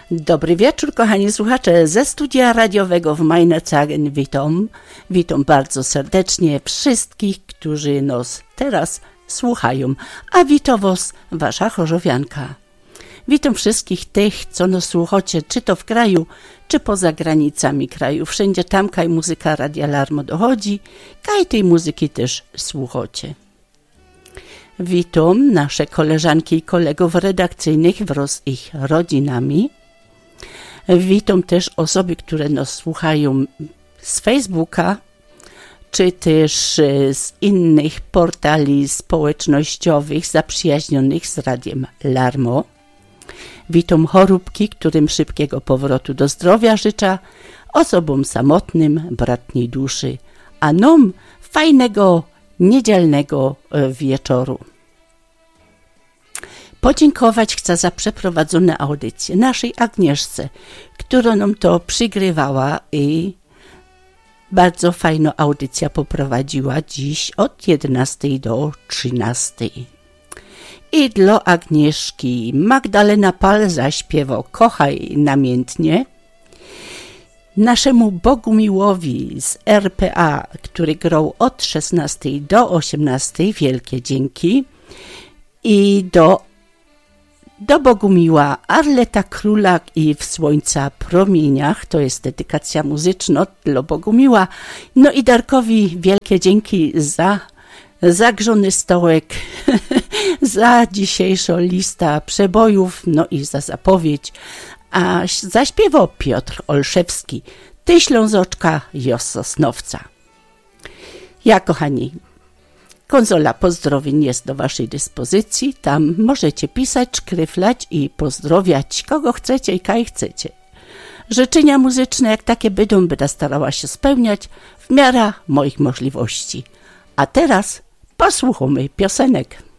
Dobry wieczór, kochani słuchacze, ze studia radiowego w Majnacaren witam bardzo serdecznie wszystkich, którzy nas teraz słuchają, a witam was wasza chorzowianka. Witam wszystkich tych, co nas słuchacie, czy to w kraju, czy poza granicami kraju. Wszędzie tam, kaj muzyka Radia Larmo dochodzi, kaj tej muzyki też słuchacie. Witam nasze koleżanki i kolegów redakcyjnych wraz z ich rodzinami. Witam też osoby, które nas słuchają z Facebooka, czy też z innych portali społecznościowych zaprzyjaźnionych z Radiem Larmo. Witam choróbki, którym szybkiego powrotu do zdrowia życzę, osobom samotnym, bratniej duszy, a nam fajnego, niedzielnego wieczoru. Podziękować chcę za przeprowadzone audycje naszej Agnieszce, która nam to przygrywała i bardzo fajną audycję poprowadziła dziś od 11 do 13. I dla Agnieszki Magdalena Pal zaśpiewał Kochaj namiętnie. Naszemu Bogumiłowi z RPA, który grał od 16 do 18, wielkie dzięki. I do Bogumiła Arleta Królak i W słońca promieniach, to jest dedykacja muzyczna dla Bogumiła. No i Darkowi wielkie dzięki za zagrzony stołek, za dzisiejszą listę przebojów, no i za zapowiedź. A zaśpiewał Piotr Olszewski, Ty Ślązoczka, jo Sosnowca. Ja, kochani, konsola pozdrowień jest do waszej dyspozycji. Tam możecie pisać, szkryflać i pozdrowiać kogo chcecie i kaj chcecie. Życzenia muzyczne jak takie będę starała się spełniać w miarę moich możliwości. A teraz posłuchamy piosenek.